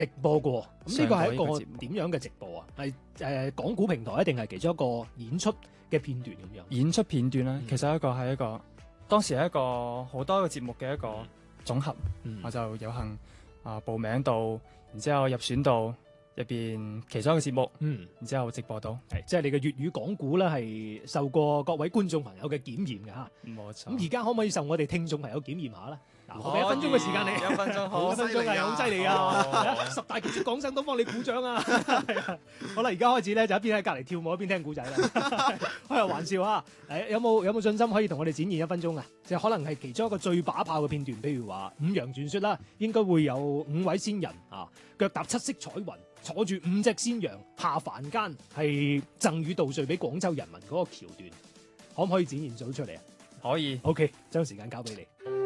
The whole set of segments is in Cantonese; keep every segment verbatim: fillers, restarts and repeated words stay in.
直播過，咁呢個係一個上過呢個節目點樣嘅直播啊？係誒港股平台，定係其中一個演出嘅片段咁樣？ 演出片段咧， 嗯其實一個係一個當時係一個好多個節目嘅一個總合， 嗯我就有幸啊報名到，然之後入選到入邊其中一個節目， 嗯， 然之後直播到， 係即係你嘅粵語講古咧，係受過各位觀眾朋友嘅檢驗嘅嚇。 冇錯。 咁而家可唔可以受我哋聽眾朋友檢驗下咧？嗱，我俾一分鐘嘅時間你。 一分鐘好一分鐘係好犀利啊！十大傑出港生都幫你鼓掌啊！係啊好啦，而家開始咧就一邊喺隔離跳舞一邊聽古仔啦。開下玩笑啊！誒有冇有冇信心可以同我哋展現一分鐘啊？即係可能係其中一個最把炮嘅片段，譬如話五羊傳說啦，應該會有五位仙人啊，腳踏七色彩雲，坐住五隻仙羊下凡間，係贈與稻穗俾廣州人民嗰個橋段，可唔可以展現到出嚟啊可以。 ？OK，將時間交俾你。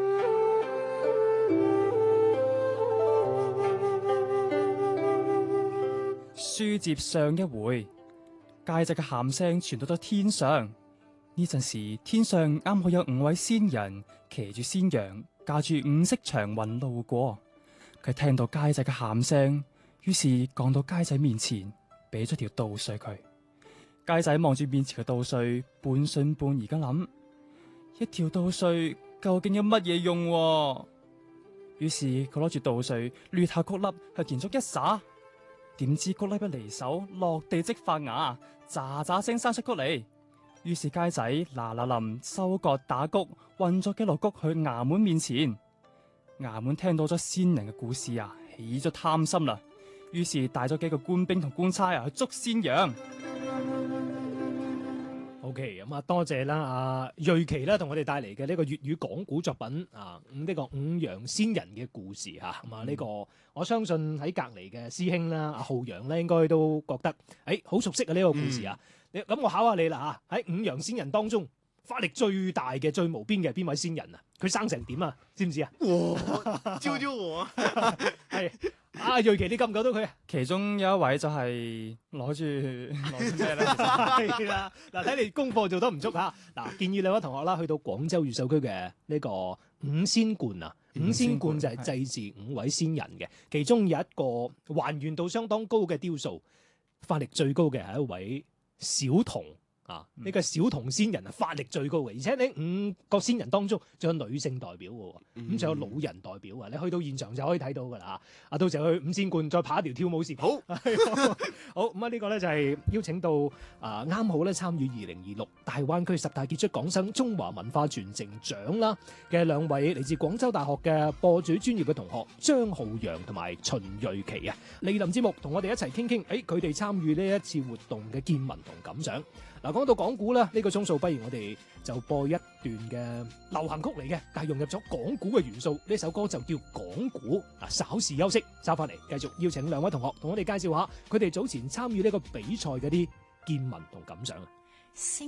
書接上一回，介仔嘅喊聲傳到咗天上。呢陣時，天上啱好有五位仙人騎住仙羊，駕住五色長雲路過。佢聽到介仔嘅喊聲，於是降到介仔面前，俾咗條稻穗佢。介仔望住面前嘅稻穗，半信半疑咁諗：一條稻穗究竟有乜嘢用喎？於是佢攞住稻穗，掠下谷粒向田中一撒。點知谷粒一離手，落地即發芽，喳喳聲生出谷嚟。於是街仔嗱嗱臨收割打谷，運咗幾籮谷去衙門面前。衙門聽到咗仙人嘅故事啊，起咗貪心啦。於是帶咗幾個官兵同官差啊去捉仙羊。 O.K. 咁啊，多謝啦，阿瑞琪啦，同我哋帶嚟嘅呢個粵語講古作品啊，咁呢個五羊仙人嘅故事嚇，咁啊呢個我相信喺隔離嘅師兄啦，阿浩洋咧應該都覺得誒好熟悉啊呢個故事啊。你咁我考下你啦嚇，喺五羊仙人當中，法力最大嘅最無邊嘅邊位仙人啊？佢生成點啊？知唔知啊？ 我救救我！ 係阿瑞琪，你救唔救到佢啊？ 其中有一位就係攞住攞住咩咧？ 係啦，嗱睇你功課做得唔足嚇。嗱，建議兩位同學啦，去到廣州越秀區嘅呢個五仙觀啊，五仙觀就係祭祀五位仙人嘅，其中有一個還原度相當高嘅雕塑，法力最高嘅係一位小童。啊！呢、這個小童仙人啊，法力最高嘅，而且呢五個仙人當中仲有女性代表嘅喎，咁仲、嗯、有老人代表啊！你去到現場就可以睇到㗎啦。啊，到時候去五仙觀再拍一條跳舞視頻。好，好咁啊！呢個咧就係邀請到啊啱好咧參與二零二六大灣區十大傑出港生中華文化傳承獎啦嘅兩位嚟自廣州大學嘅播主專業嘅同學張浩洋同埋秦瑞琪啊，蒞臨節目同我哋一齊傾傾，誒佢哋參與呢一次活動嘅見聞同感想。嗱，講到講古啦，呢個鐘數不如我哋就播一段嘅流行曲嚟嘅，但係融入咗講古嘅元素。呢首歌就叫《講古》。嗱，稍事休息，收翻嚟繼續邀請兩位同學同我哋介紹下佢哋早前參與呢個比賽嗰啲見聞同感想啊。